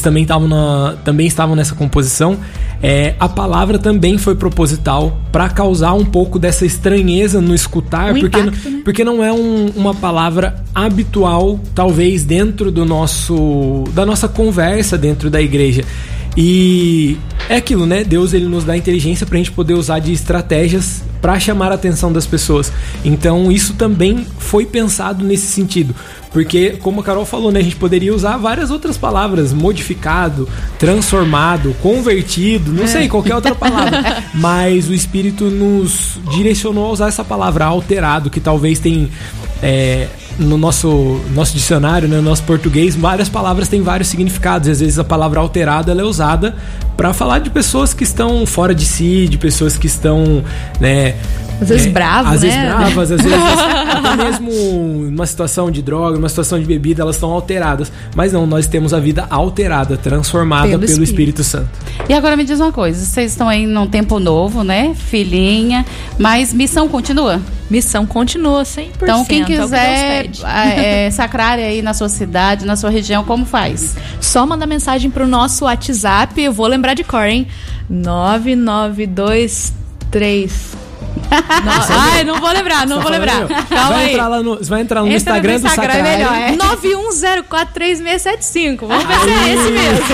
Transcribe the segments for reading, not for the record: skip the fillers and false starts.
também estavam nessa composição. A palavra também foi proposital para causar um pouco dessa estranheza no escutar, porque não é uma palavra habitual, talvez, dentro da nossa conversa dentro da igreja. E é aquilo, né? Deus, ele nos dá inteligência pra gente poder usar de estratégias para chamar a atenção das pessoas. Então isso também foi pensado nesse sentido, porque, como a Carol falou, né, a gente poderia usar várias outras palavras: modificado, transformado, convertido, não sei, qualquer outra palavra. Mas o Espírito nos direcionou a usar essa palavra, alterado, que talvez tem... no nosso dicionário, né, no nosso português, várias palavras têm vários significados. E às vezes a palavra alterada, ela é usada para falar de pessoas que estão fora de si, de pessoas que estão, né, às vezes bravas, às vezes até mesmo numa situação de droga, numa situação de bebida, elas estão alteradas. Mas não, nós temos a vida alterada, transformada pelo Espírito Santo. E agora me diz uma coisa, vocês estão aí num tempo novo, né, filhinha, mas missão continua? Missão continua 100%. Então quem quiser sacrária aí na sua cidade, na sua região, como faz? Só manda mensagem pro nosso WhatsApp, eu vou lembrar de cor, hein? 9923... Ai, não vou lembrar. Calma aí. Você vai entrar no Instagram do Sacrário. 91043675. Vamos ver se é esse mesmo.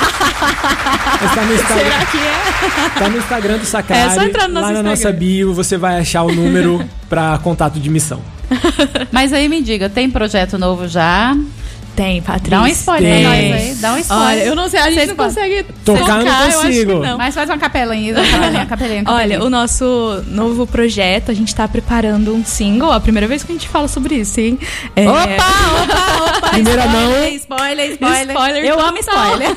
Será que é? Tá no Instagram do Sacrário. É só entrar no nosso Instagram. Na nossa bio você vai achar o número para contato de missão. Mas aí me diga, tem projeto novo já? Tem, Patrícia. Dá um spoiler pra nós aí. Dá um spoiler. Olha, eu não sei, a gente não consegue tocar, não consigo. Não. Mas faz uma capelinha. Olha, o nosso novo projeto, a gente tá preparando um single. A primeira vez que a gente fala sobre isso, hein? Opa! Primeira mão. Spoiler. Eu amo spoiler.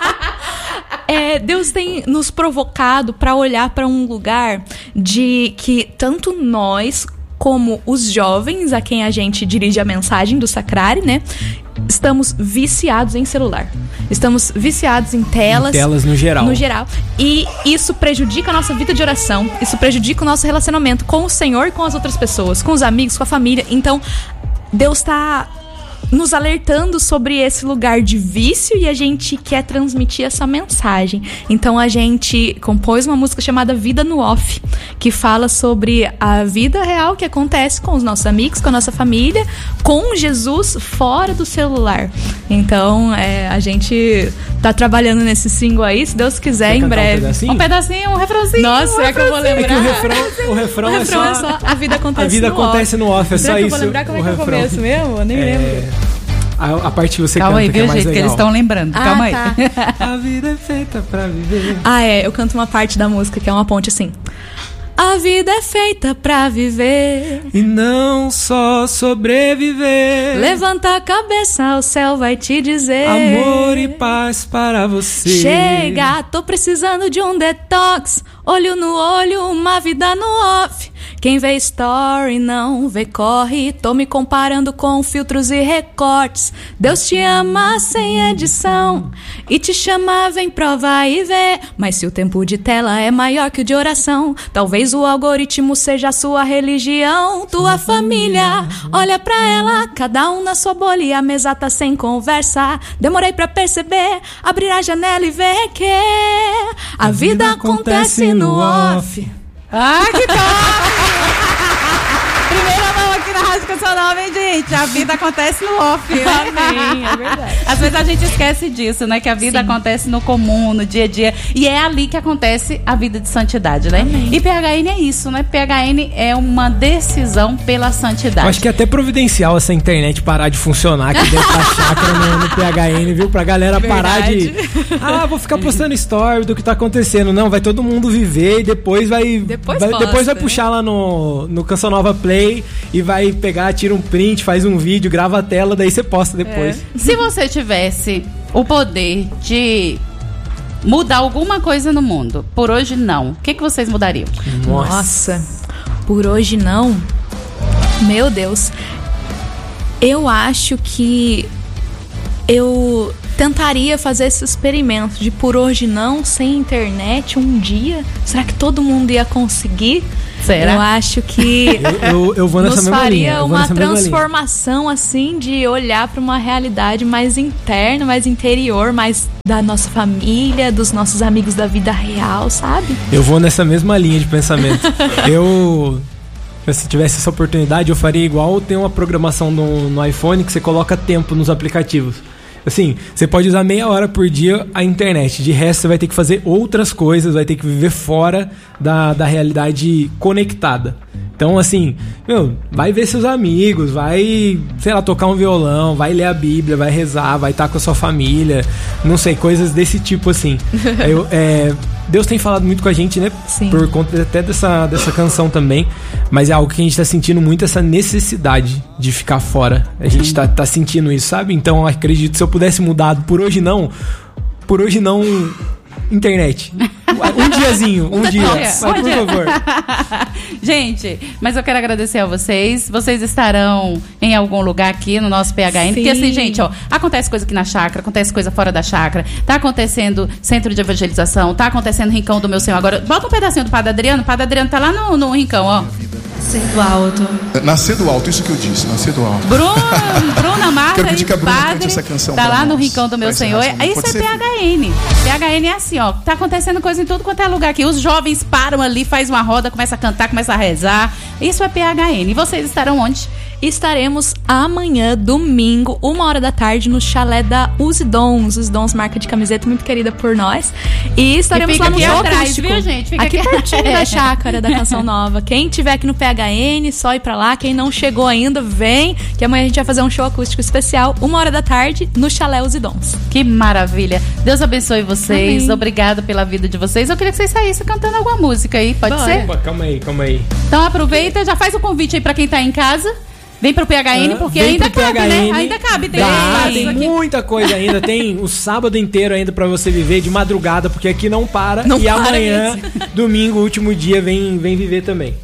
Deus tem nos provocado para olhar para um lugar de que tanto nós como os jovens a quem a gente dirige a mensagem do Sacrário, né? Estamos viciados em celular. Estamos viciados em telas. Em telas no geral. E isso prejudica a nossa vida de oração. Isso prejudica o nosso relacionamento com o Senhor e com as outras pessoas, com os amigos, com a família. Então, Deus está nos alertando sobre esse lugar de vício e a gente quer transmitir essa mensagem. Então a gente compôs uma música chamada Vida no Off, que fala sobre a vida real que acontece com os nossos amigos, com a nossa família, com Jesus fora do celular. Então a gente tá trabalhando nesse single aí, se Deus quiser, em breve. Um pedacinho, um refrãozinho. Nossa, é que eu vou lembrar. É que o refrão é só a vida acontece no off. É só isso. Eu vou lembrar como é que é o começo mesmo? Eu nem lembro. A parte que você calma canta, aí, que é mais jeito legal. Que eles estão lembrando. Calma aí. A vida é feita pra viver. Eu canto uma parte da música que é uma ponte assim. A vida é feita pra viver e não só sobreviver. Levanta a cabeça, o céu vai te dizer amor e paz para você. Chega, tô precisando de um detox. Olho no olho, uma vida no off. Quem vê story não vê corre. Tô me comparando com filtros e recortes. Deus te ama sem edição e te chama, vem prova e vê. Mas se o tempo de tela é maior que o de oração, talvez o algoritmo seja a sua religião. Tua família, olha pra ela, cada um na sua bolha e a mesa tá sem conversa. Demorei pra perceber, abrir a janela e ver que a vida acontece no off. Que top! Primeira mão aqui na Rádio Canção Nova, hein, gente? A vida acontece no off. Amém, é verdade. Às vezes a gente esquece disso, né? Que a vida acontece no comum, no dia a dia. E é ali que acontece a vida de santidade, né? Amém. E PHN é isso, né? PHN é uma decisão pela santidade. Eu acho que é até providencial essa internet parar de funcionar aqui dentro da chácara no PHN, viu? Pra galera parar de... vou ficar postando story do que tá acontecendo. Não, vai todo mundo viver e depois vai puxar lá no Canção Nova Play e vai pegar, tira um print, faz um vídeo, grava a tela, daí você posta depois. Se você tivesse o poder de mudar alguma coisa no mundo, por hoje não, o que vocês mudariam? Nossa, por hoje não? Meu Deus. Eu acho que eu tentaria fazer esse experimento de por hoje não, sem internet, um dia. Será que todo mundo ia conseguir? Será? Eu acho que eu vou nessa nos mesma linha. faria uma transformação assim de olhar para uma realidade mais interna, mais interior, mais da nossa família, dos nossos amigos da vida real, sabe? Eu vou nessa mesma linha de pensamento. Se tivesse essa oportunidade, eu faria igual tem uma programação no iPhone que você coloca tempo nos aplicativos. Assim, você pode usar meia hora por dia a internet. De resto, você vai ter que fazer outras coisas, vai ter que viver fora da realidade conectada. Então, assim, vai ver seus amigos, vai, sei lá, tocar um violão, vai ler a Bíblia, vai rezar, vai estar com a sua família, não sei, coisas desse tipo, assim. Deus tem falado muito com a gente, né? Sim. Por conta até dessa canção também. Mas é algo que a gente tá sentindo muito, essa necessidade de ficar fora. A gente tá sentindo isso, sabe? Então, eu acredito que se eu pudesse mudar por hoje não, internet. Um diazinho, um dia. Mas, por favor. Gente, mas eu quero agradecer a vocês. Vocês estarão em algum lugar aqui no nosso PHN. Sim. Porque assim, gente, acontece coisa aqui na chácara, acontece coisa fora da chácara. Tá acontecendo centro de evangelização, tá acontecendo Rincão do Meu Senhor. Agora, bota um pedacinho do Padre Adriano. O Padre Adriano tá lá no Rincão, ó. Nascer do alto. Nascer do alto, isso que eu disse, nascer do alto. Bruna Marta Quero pedir que a Bruna Padre, cante essa canção tá pra lá nós. no Rincão do Meu Senhor. Isso é PHN. PHN é assim, ó. Tá acontecendo coisa em tudo quanto é lugar aqui. Os jovens param ali, faz uma roda, começa a cantar, começa a rezar. Isso é PHN. E vocês estarão onde? Estaremos amanhã, domingo, 1h da tarde, no chalé da Uzi Dons. Uzi Dons, marca de camiseta muito querida por nós. E estaremos lá no show acústico. Viu, gente? Fica aqui pertinho da chácara da Canção Nova. Quem tiver aqui no PHN, só ir pra lá. Quem não chegou ainda, vem. Que amanhã a gente vai fazer um show acústico especial, 1h da tarde, no chalé Uzi Dons. Que maravilha. Deus abençoe vocês. Amém. Obrigada pela vida de vocês. Eu queria que vocês saíssem cantando alguma música aí. Pode ser? Opa, calma aí. Então aproveita, já faz o convite aí pra quem tá em casa. Vem pro PHN, porque ainda cabe, né? Ainda cabe. Tem muita coisa ainda. Tem o sábado inteiro ainda pra você viver de madrugada, porque aqui não para. Não e para amanhã, domingo, último dia, vem viver também.